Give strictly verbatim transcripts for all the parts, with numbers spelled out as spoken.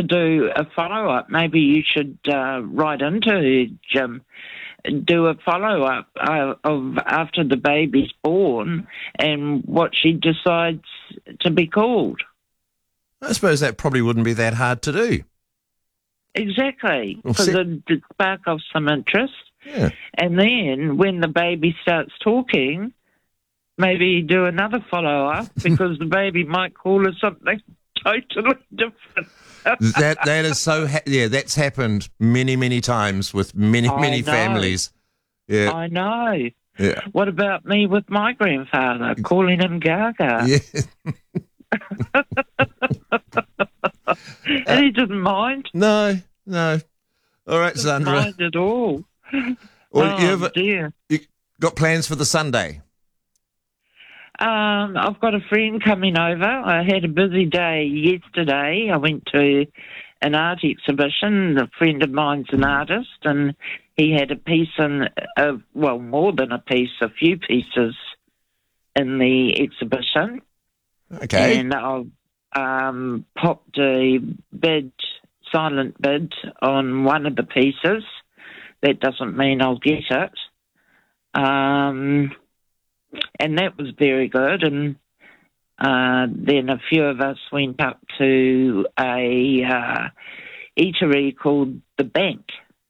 to do a follow-up. Maybe you should uh, write into her, Jim, do a follow-up uh, of after the baby's born and what she decides to be called. I suppose that probably wouldn't be that hard to do. Exactly, Well, because see- it'd spark off some interest. Yeah. And then when the baby starts talking, maybe do another follow-up because the baby might call her something totally different. That that is so ha- yeah. That's happened many many times with many I many know. families. Yeah, I know. yeah, What about me with my grandfather, calling him Gaga? yeah. And he didn't mind. No, no. All right, Didn't Sandra. mind at all. Well, oh, you have dear. you got plans for the Sunday? Um, I've got a friend coming over. I had a busy day yesterday. I went to an art exhibition. A friend of mine's an artist, and he had a piece in, uh, well, more than a piece, a few pieces in the exhibition. Okay. And I've um, popped a bid, silent bid, on one of the pieces. That doesn't mean I'll get it. Um... And that was very good. And uh, then a few of us went up to a uh, eatery called The Bank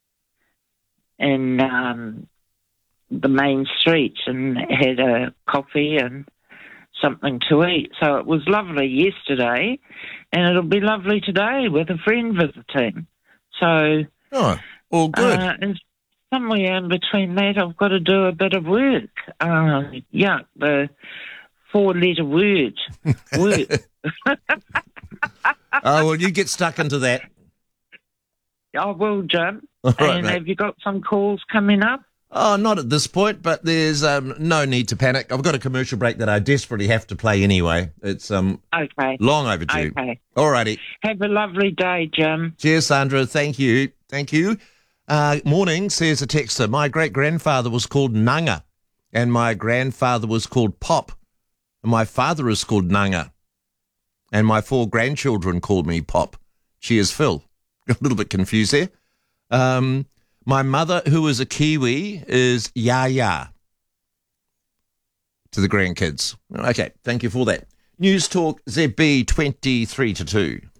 in um, the main street and had a coffee and something to eat. So it was lovely yesterday, and it'll be lovely today with a friend visiting. So, Oh, all good. Uh, and somewhere in between that, I've got to do a bit of work. Uh, yeah, the four-letter word, work. Oh, well, you get stuck into that. I will, Jim. All right, and mate. have you got some calls coming up? Oh, not at this point, but there's um, no need to panic. I've got a commercial break that I desperately have to play anyway. It's um Okay. long overdue. Okay. All righty. Have a lovely day, Jim. Cheers, Sandra. Thank you. Thank you. Uh, morning, says a texter. My great-grandfather was called Nanga, and my grandfather was called Pop, and my father is called Nanga, and my four grandchildren called me Pop. Cheers, Phil. Got a little bit confused there. Um, my mother, who is a Kiwi, is Yaya to the grandkids. Okay, thank you for that. News Talk Z B twenty-three to two.